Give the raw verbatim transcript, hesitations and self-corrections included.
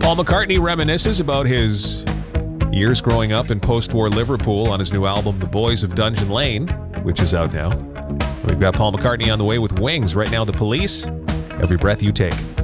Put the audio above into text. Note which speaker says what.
Speaker 1: Paul McCartney reminisces about his years growing up in post-war Liverpool on his new album, The Boys of Dungeon Lane, which is out now. We've got Paul McCartney on the way with Wings. Right now, The Police, Every Breath You Take.